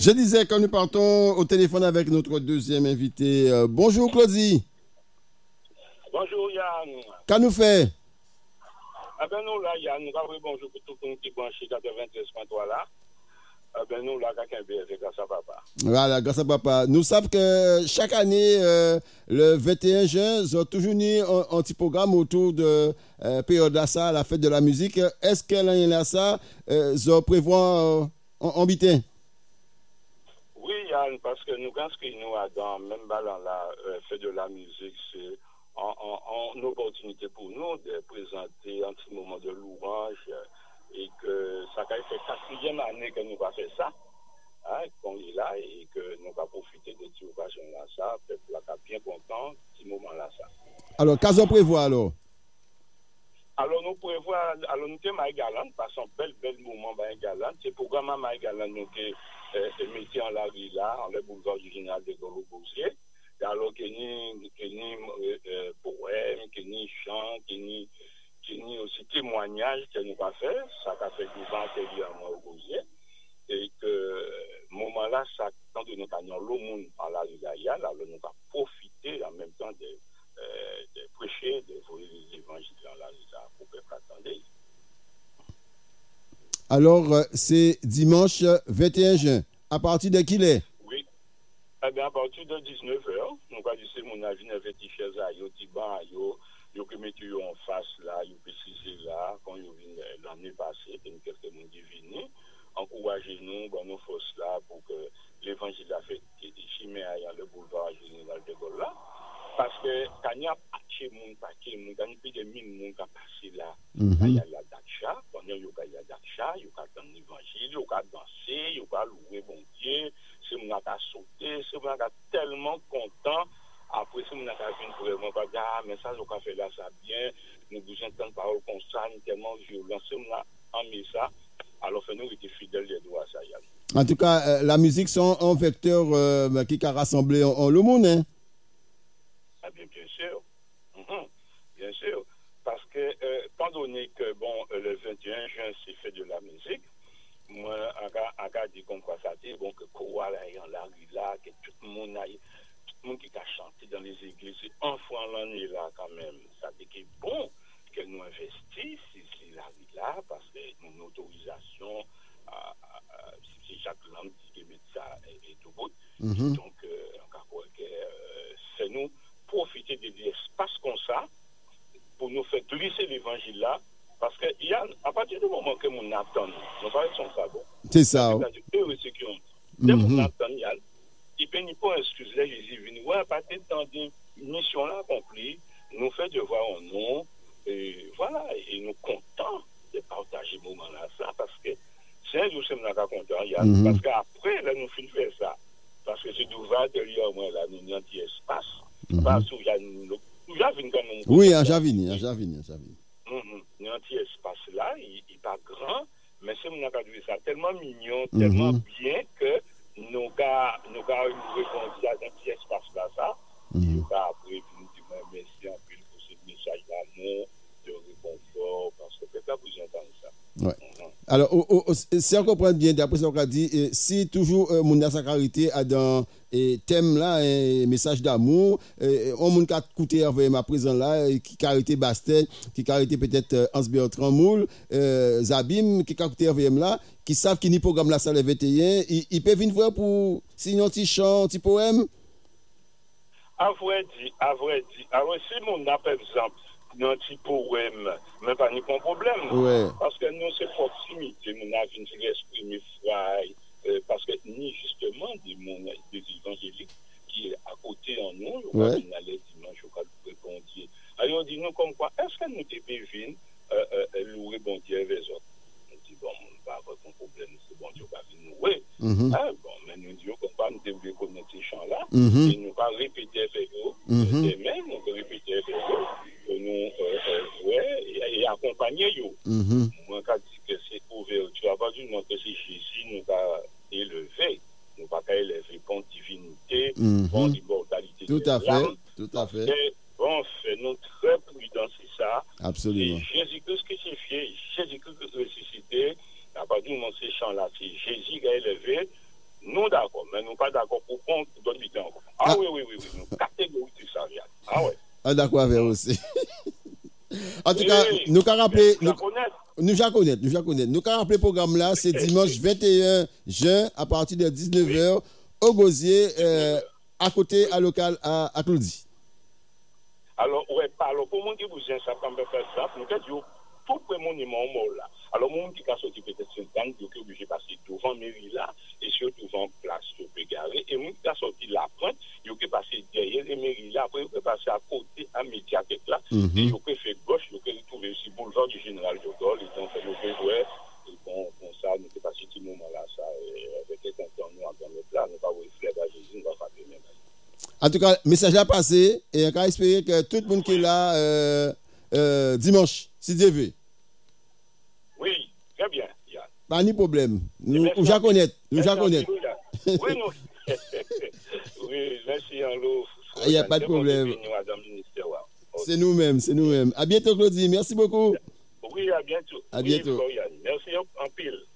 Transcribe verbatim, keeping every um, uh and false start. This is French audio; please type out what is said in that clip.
Je disais que nous partons au téléphone avec notre deuxième invité. Euh, bonjour Claudie. Bonjour Yann. Qu'est-ce nous fait? Ah ben nous là Yann, nous avons bonjour pour tout le monde qui branche quatre-vingt-treize point trois là. Ah ben nous là, quelqu'un B F grâce à papa. Voilà, grâce à papa. Nous savons que chaque année, euh, le vingt et un juin, ils ont toujours mis un, un petit programme autour de euh, période là, ça, la fête de la musique. Est-ce que l'année là, ça, euh, ils prévoient euh, en, en bitin? Oui Yann, parce que nous inscrivons nous dans même ballon là, euh, fête de la musique, c'est en, en, en opportunité pour nous de présenter un petit moment de louange euh, et que ça a fait quatrième année que nous avons fait ça. Hein, qu'on est là et que nous allons profiter de cette occasion-là, ça, le peuple là bien content, ce moment-là, ça. Alors, qu'est-ce qu'on prévoit alors? Alors, nous prévoyons, alors nous sommes à Galant, parce qu'un bel, bel moment à Galant, c'est le programme à Galant, nous avons mis en la rue là, en le boulevard du général de Gaulle-Boussier, alors qu'il y a des poèmes, qu'il y a des chants, qu'il y a aussi témoignages que nous avons fait, ça a fait du vent antérieurement au Boussier. Et que moment là, ça quand nous avons le monde en la Rigaïa, alors nous avons profité en même temps de, euh, de prêcher, de voler les évangiles dans la Rigaïa pour que peuple attendait. Alors, euh, c'est dimanche vingt et un juin. À partir de qui est? Oui. Eh bien, à partir de dix-neuf heures, nous avons dit que mon avis n'avait été chez eux, ils ont ils ont mis en face là, ils ont précisé là, quand ils ont vu l'année passée, il y a quelques monde divine. Encouragez-nous, bon, nos forces là, pour que l'évangile a fait chimé à le boulevard général de Gaulle là. Parce que quand il y a pas de monde, pas de monde, quand il y a plus de mille monde qui passé là, il y a la dacha, quand il y a la dacha, il y a dans l'évangile, il y a danser, il y a louer bon Dieu, c'est mon a sauté, c'est mon a tellement content. Après, c'est mon a vu vraiment pas ah, mais ça, je fait là, ça bien, nous vous entendons parole comme ça, tellement violent, c'est mon a emmené ça. Alors, nous étions fidèles des droits à ça. En tout cas, euh, la musique, c'est un, un vecteur euh, qui a rassemblé en, en le monde. Hein? Ah bien, bien sûr. Mm-hmm. Bien sûr. Parce que, euh, étant donné que, bon, euh, le vingt et un juin, c'est fait de la musique, moi, on a dit comme quoi ça dit, bon, que quoi, là, en la rue, là, que tout le monde a, tout le monde qui a chanté dans les églises, c'est un fois l'année, là, quand même. Ça dit que bon, que nous investissons, c'est la rue, là, parce que une autorisation, à, à, à, c'est Jacques Lamb qui met ça et, et tout bout. Mm-hmm. Donc, euh, on a que euh, c'est nous profiter de l'espace comme ça pour nous faire glisser l'évangile là. Parce que il y a, à partir du moment que nous attendons, nous parlons de ça, bon. C'est ça. Dès que nous attendons, il peut n'y pas excuser là, Jésus venu. Ouais, à partir de mission là accomplie, nous fait devoir en nous. Et voilà, et nous contents de partager ce moment-là, ça, parce que c'est un jour que nous sommes contents, mm-hmm. Parce qu'après, là, nous finissons faire ça. Parce que c'est d'ouvrir derrière moi, là, nous avons un petit espace. Mm-hmm. Parce qu'il y a nous, nous avons quand même. Oui, à Javini, à Javini, à Javini. Nous avons un petit espace là, il n'est pas grand, mais c'est nous avons ça tellement mignon, mm-hmm. tellement bien que nous avons répondu à un petit espace là, ça. Mm-hmm. Nous avons après, nous disons merci en plus pour ce message d'amour. De réconfort, parce que peut-être vous entendez ça. Ouais. Mm-hmm. Alors, oh, oh, si on comprend bien, d'après ce qu'on a dit, eh, si toujours euh, mon sacralité a dans eh, thème là, eh, message d'amour, eh, on m'a écouté avec ma présence là, eh, qui a été Bastel, qui a été peut-être euh, Hans Bertrand Moule, euh, Zabim, qui a écouté avec là, qui savent qu'il y a un programme là, ça le vingt et un, ils, ils peuvent venir voir pour signer un petit chant, un petit poème. À vrai dire, à vrai dire, alors si mon a par exemple, un petit poème, mais pas ni pas problème. Ouais. Parce que nous, c'est proximité. Nous avons une exprimer foi, euh, parce que ni justement des, des évangéliques qui est à côté en nous, on va venir aller dimanche, on va répondre. Alors on dit, nous, comme quoi, est-ce que nous devons venir euh, euh, louer bon Dieu avec eux autres? On dit, bon, on va avoir un problème, c'est bon Dieu, on va venir louer. Mm-hmm. Hein, bon, mais nous disons qu'on va nous devons connaître ces chants-là, mm-hmm. et nous va répéter avec eux, mm-hmm. et même, on va répéter avec eux. Que nous euh, euh, ouais, et, et accompagner yo. Mm-hmm. Moi, quand je dis que c'est ouverture, à partir du moment que c'est Jésus, nous va élever, nous va élever pour divinité, mm-hmm. pour l'immortalité. Tout à fait, tout à fait. Et, bon, fait nous très prudents, c'est ça. Absolument. Et Jésus-Christ crucifié, Jésus-Christ ressuscité, à partir du moment que ces chants-là, c'est Jésus qui a élevé, nous d'abord. mais nous pas d'accord pour qu'on donne du temps. Ah, ah oui, oui, oui, oui, nous catégoriser ça, Yann. Ah ouais. Ah, d'accord avec aussi. En tout cas, nous avons rappelé. Nous nous connaissons, nous connaissons. Nous avons rappelé le programme là, c'est dimanche vingt et un juin à partir de dix-neuf heures au Gosier, euh, à côté, à local, à, à Claudie. Alors, ouais, alors, pour moi qui vous aime ça, quand même faire ça, nous avons tout le monument mort là. Alors, mon qui a sorti peut-être cinq ans, il est obligé de passer devant mairie là, et surtout devant place, il peut garer. Et mon qui a sorti la pointe, il peut passer derrière les mairies là, après, il peut passer à côté, à médiathèque là, mm-hmm. Et il peut faire gauche, il peut retrouver aussi boulevard du général de Gaulle, et donc, il peut jouer, et bon, bon, ça, nous peut passer ce moment là, ça, avec les cantons, nous, en termes de plat, nous, pas voir les fleurs à Jésus, nous, va faire les mêmes. En tout cas, le message a passé, et on va espérer que tout le monde qui est là, euh, euh, dimanche, si Dieu veut. Oui, très bien, Yann. Pas de problème. Nous, nous la connaissons. Nous la connaissons. Oui, nous. Oui, merci, Anlo. Il n'y a pas de problème. C'est nous-mêmes, c'est nous-mêmes. À bientôt, Claudie. Merci beaucoup. Oui, à bientôt. À bientôt. Oui, merci en pile.